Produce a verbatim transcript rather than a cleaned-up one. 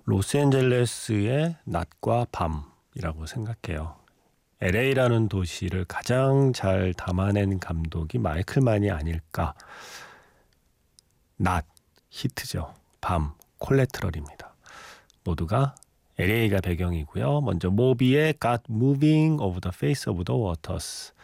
로스앤젤레스의 낮과 밤이라고 생각해요. 엘에이라는 도시를 가장 잘 담아낸 감독이 마이클 만이 아닐까. 낮, 히트죠. 밤, 콜레트럴입니다. 모두가 엘에이가 배경이고요. 먼저 모비의 Got Moving Over the Face of the Waters